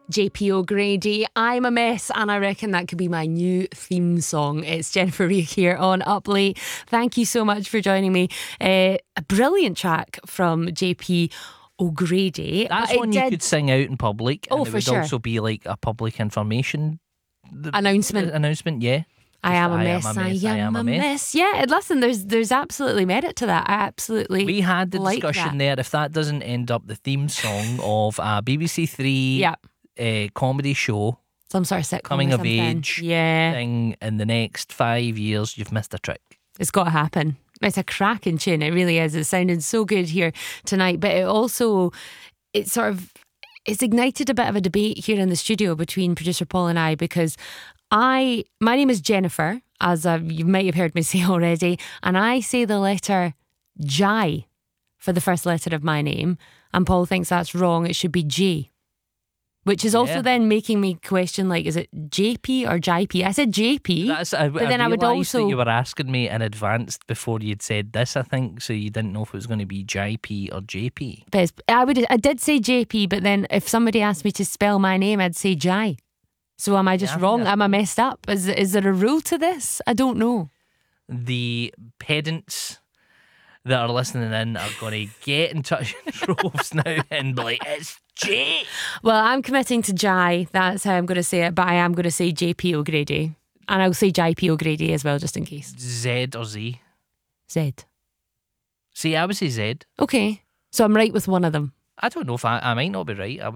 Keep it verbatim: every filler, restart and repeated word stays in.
J P O'Grady, I'm a Mess, and I reckon that could be my new theme song. It's Jennifer Reek here on Up Late. Thank you so much for joining me. Uh, a brilliant track from J P O'Grady. That's But one it you did- could sing out in public. Oh, and it for would sure. also be like a public information th- Announcement. Announcement, yeah. I am a I mess. am a mess, I am a mess. Yeah, and listen, there's there's absolutely merit to that. I absolutely We had the like discussion that. there. If that doesn't end up the theme song of a B B C Three Yeah, uh, comedy show some sort of sitcom coming or of something. age Yeah, thing in the next five years, you've missed a trick. it's got to happen. It's a cracking tune. It really is. It sounded so good here tonight, but it also it sort of it's ignited a bit of a debate here in the studio between producer Paul and I, because I my name is Jennifer, as uh, you might have heard me say already, and I say the letter J for the first letter of my name, and Paul thinks that's wrong. It should be J, which is also Yeah. then making me question, like, is it J P or J P? I said J P, That's, I, but I then I would realised that also you were asking me in advance before you'd said this, I think, so you didn't know if it was going to be J P or J P. But it's- I would I did say J P, but then if somebody asked me to spell my name, I'd say J. So am I just Yeah, I think wrong? that's Am I messed up? Is is there a rule to this? I don't know. The pedants that are listening in are going to get in touch in droves now and be like, it's J. Well, I'm committing to J. That's how I'm going to say it. But I am going to say J P O'Grady, and I'll say J P O'Grady as well, just in case. Z or Z. Z. See, I would say Z. Okay, so I'm right with one of them. I don't know if I, I might not be right. I